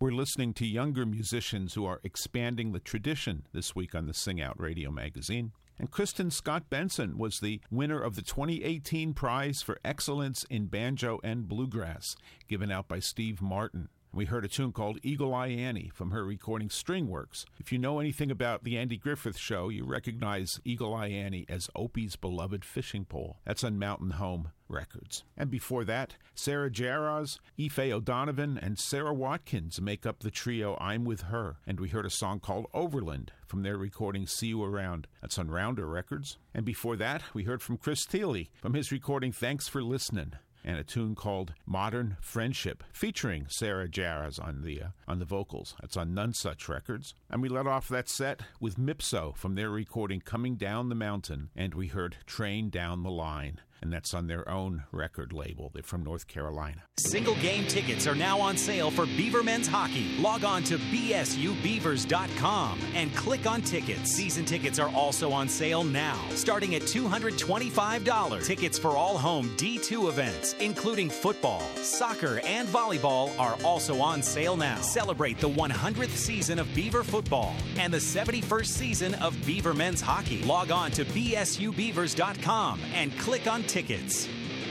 We're listening to younger musicians who are expanding the tradition this week on the Sing Out Radio magazine. And Kristen Scott Benson was the winner of the 2018 Prize for Excellence in Banjo and Bluegrass, given out by Steve Martin. We heard a tune called Eagle Eye Annie from her recording Stringworks. If you know anything about the Andy Griffith Show, you recognize Eagle Eye Annie as Opie's beloved fishing pole. That's on Mountain Home Records. And before that, Sarah Jarosz, Aoife O'Donovan, and Sarah Watkins make up the trio I'm With Her. And we heard a song called Overland from their recording See You Around. That's on Rounder Records. And before that, we heard from Chris Thiele from his recording Thanks for Listening, and a tune called Modern Friendship, featuring Sarah Jarosz on the vocals. That's on None Such Records. And we let off that set with Mipso from their recording Coming Down the Mountain, and we heard Train Down the Line, and that's on their own record label. They're from North Carolina. Single game tickets are now on sale for Beaver Men's Hockey. Log on to bsubeavers.com and click on tickets. Season tickets are also on sale now, starting at $225. Tickets for all home D2 events, including football, soccer, and volleyball, are also on sale now. Celebrate the 100th season of Beaver football and the 71st season of Beaver Men's Hockey. Log on to bsubeavers.com and click on tickets.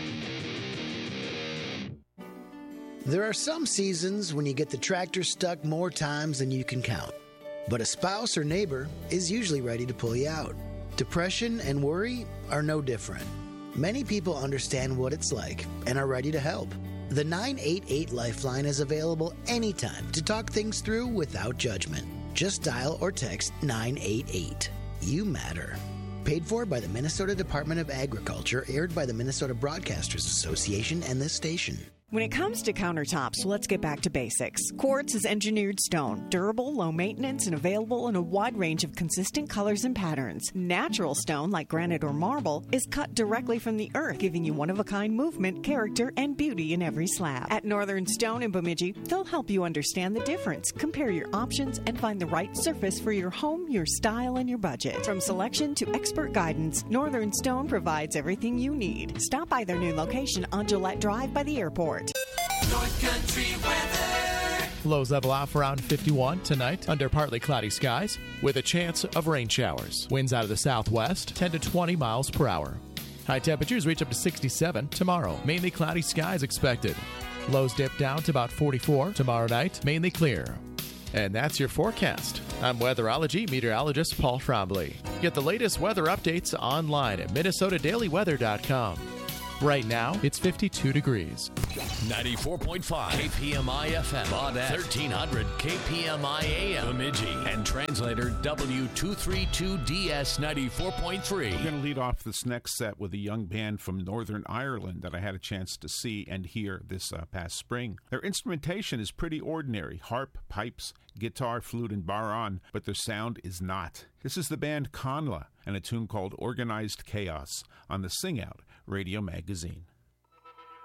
There are some seasons when you get the tractor stuck more times than you can count. But a spouse or neighbor is usually ready to pull you out. Depression and worry are no different. Many people understand what it's like and are ready to help. The 988 Lifeline is available anytime to talk things through without judgment. Just dial or text 988. You matter. Paid for by the Minnesota Department of Agriculture, aired by the Minnesota Broadcasters Association and this station. When it comes to countertops, let's get back to basics. Quartz is engineered stone, durable, low maintenance, and available in a wide range of consistent colors and patterns. Natural stone, like granite or marble, is cut directly from the earth, giving you one-of-a-kind movement, character, and beauty in every slab. At Northern Stone in Bemidji, they'll help you understand the difference, compare your options, and find the right surface for your home, your style, and your budget. From selection to expert guidance, Northern Stone provides everything you need. Stop by their new location on Gillette Drive by the airport. North Country weather. Lows level off around 51 tonight under partly cloudy skies with a chance of rain showers. Winds out of the southwest, 10 to 20 miles per hour. High temperatures reach up to 67 tomorrow. Mainly cloudy skies expected. Lows dip down to about 44 tomorrow night, mainly clear. And that's your forecast. I'm weatherology meteorologist Paul Trombley. Get the latest weather updates online at minnesotadailyweather.com. Right now, it's 52 degrees. 94.5 KPMI FM, Baudette, 1300 KPMI AM, Bemidji, and translator W232DS 94.3. We're going to lead off this next set with a young band from Northern Ireland that I had a chance to see and hear this past spring. Their instrumentation is pretty ordinary: harp, pipes, guitar, flute, and baron, but their sound is not. This is the band Conla and a tune called Organized Chaos on the Sing Out Radio magazine.